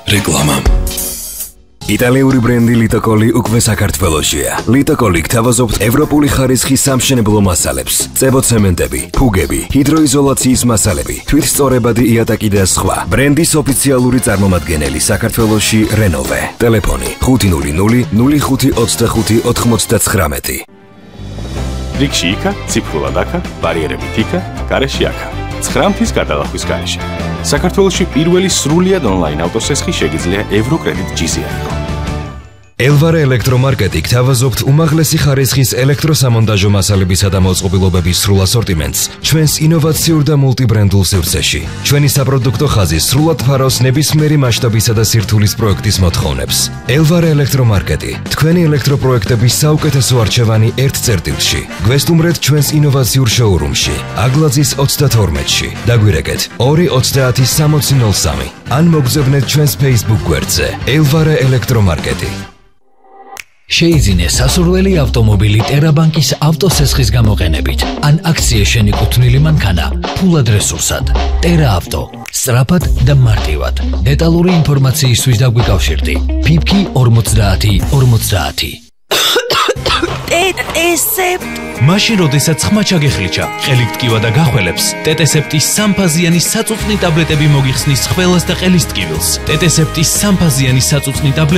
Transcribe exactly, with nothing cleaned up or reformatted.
რეკლამა. იტალიური ბრენდი ლიტოკოლი უკვე საქართველოშია. ლიტოკოლი გთავაზობთ ევროპული ხარისხის სამშენებლო მასალებს, წებოცემენტები, ფუგები, ჰიდროიზოლაციის მასალები, თვითსწორებადი იატაკი და სხვა. ბრენდის ოფიციალური წარმომადგენელი საქართველოში რენოვე. ტელეფონი ხუთი ნული ნული ნული ხუთი ოცდახუთი ოთხმოცდათხრამეტი. რიგში იქა, ციფრულად აქა, ბარიერებით იქა, გარეშე აქა. ცხრამთის გადალახვის გარეშე. საქართველოში პირველი სრულიად ონლაინ ავტოსესხი შეგიძლია ევროკრედიტ ჯიზი აიღო. ელვარე ელექტრომარკეტი გთავაზობთ უმაღლესი ხარისხის ელექტროსამონტაჟო მასალებისა და მოწყობილობების სრულ ასორტიმენტს ჩვენს ინოვაციურ და მულტიბრენდულ სივრცეში. ჩვენი საპროდუქტო ხაზი სრულად ფარავს ნებისმიერი მასშტაბისა და სირთულის პროექტის მოთხოვნებს. ელვარე ელექტრომარკეტი, თქვენი ელექტროპროექტების საუკეთესო არჩევანი ერთ წერტილში. გვესტუმრეთ ჩვენს ინოვაციურ შოურუმში, აგლაძის ოცდათორმეტში. დაგვირეკეთ ორი ოცდაათი სამოცი ნული სამი. ან მოგზავნეთ ჩვენს Facebook გვერდზე ელვარე ელექტრომარკეტი. შეიძინე სასურველი ავტომობილი ტერაბანკის ავტოსესხის გამოყენებით ან აქცია შენიკუთვნილი მანქანა ფულად რესურსად. ტერა ავტო, სწრაფად და მარტივად. დეტალური ინფორმაციისთვის დაგვიკავშირდი ფიფკი ორმოცდაათი ორმოცდაათი. ტეტესეპტ მაშინ როდესაც ხმა ჩაგეხლიჩა, ყელით ტკივა და გახველებს, ტეტესეპტის სამფაზიანი საწუწნი ტაბლეტები მოგიხსნის ხველას და ყელის ტკივილს. ტეტესეპტის სამფაზიანი საწუწნი ტაბლეტები